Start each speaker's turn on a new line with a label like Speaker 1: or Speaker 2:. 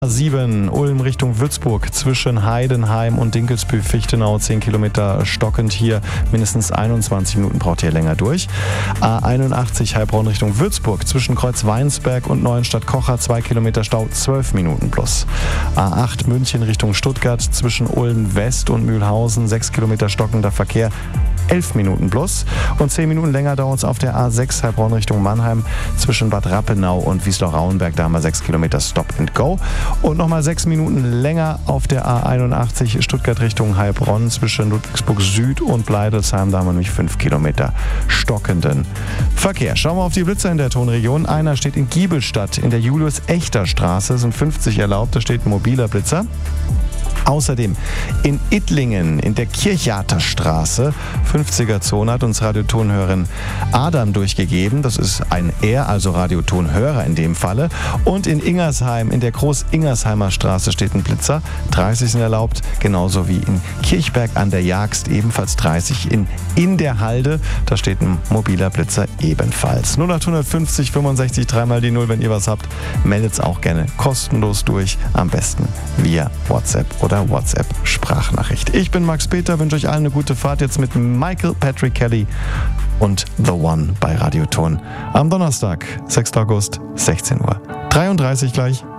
Speaker 1: 7 Ulm Richtung Würzburg zwischen Heidenheim und Dinkelsbühl-Fichtenau 10 Kilometer stockend hier, mindestens 21 Minuten braucht ihr länger durch. A81 Heilbronn Richtung Würzburg zwischen Kreuzweinsberg und Neuenstadt-Kocher 2 Kilometer Stau, 12 Minuten plus. A8 München Richtung Stuttgart zwischen Ulm West und Mühlhausen 6 Kilometer stockender Verkehr, 11 Minuten plus. Und 10 Minuten länger dauert es auf der A6 Heilbronn Richtung Mannheim zwischen Bad Rappenau und Wiesloch-Rauenberg, da haben wir 6 Kilometer Stop and Go. Und nochmal 6 Minuten länger auf der A81 Stuttgart Richtung Heilbronn zwischen Ludwigsburg Süd und Bleidelsheim. Da haben wir nämlich 5 Kilometer stockenden Verkehr. Schauen wir auf die Blitzer in der Tonregion. Einer steht in Giebelstadt in der Julius-Echter-Straße. Sind 50 erlaubt. Da steht ein mobiler Blitzer. Außerdem in Ittlingen in der Kirchjaterstraße, 50er-Zone, hat uns Radiotonhörerin Adam durchgegeben. Das ist ein Er, also Radiotonhörer in dem Falle. Und in Ingersheim in der Groß-Ingersheimer Straße steht ein Blitzer. 30 sind erlaubt, genauso wie in Kirchberg an der Jagst ebenfalls 30. In der Halde, da steht ein mobiler Blitzer ebenfalls. 0850 65 3 die 0, wenn ihr was habt, meldet es auch gerne kostenlos durch, am besten via WhatsApp oder WhatsApp-Sprachnachricht. Ich bin Max Peter, wünsche euch allen eine gute Fahrt jetzt mit Michael Patrick Kelly und The One bei Radioton am Donnerstag, 6. August, 16 Uhr. 33 gleich.